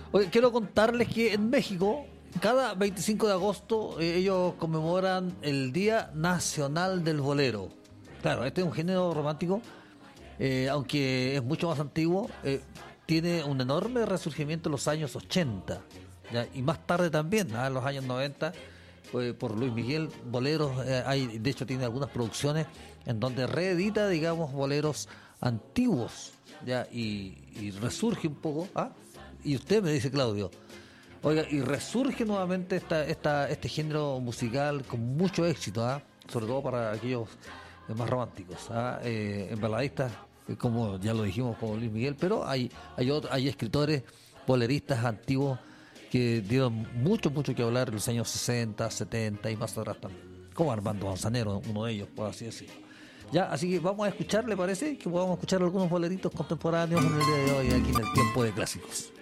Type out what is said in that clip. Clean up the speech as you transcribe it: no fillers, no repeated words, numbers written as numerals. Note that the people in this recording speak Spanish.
Oye, quiero contarles que en México, cada 25 de agosto, ellos conmemoran el Día Nacional del Bolero. Claro, este es un género romántico, aunque es mucho más antiguo, tiene un enorme resurgimiento en los años 80, ¿ya? Y más tarde también, en los años 90, por Luis Miguel, boleros, de hecho tiene algunas producciones en donde reedita, digamos, boleros antiguos, ¿ya? Y resurge un poco, ¿ah? Y usted me dice, Claudio, oiga, y resurge nuevamente este género musical con mucho éxito, ¿ah? Sobre todo para aquellos más románticos, ¿ah? En baladistas, como ya lo dijimos, como Luis Miguel, pero hay escritores boleristas antiguos que dieron mucho que hablar en los años 60, 70 y más atrás también, como Armando Manzanero, uno de ellos, por así decirlo. Ya, así que vamos a escuchar, ¿le parece? Que podamos escuchar algunos boleritos contemporáneos en el día de hoy, aquí en el Tiempo de Clásicos.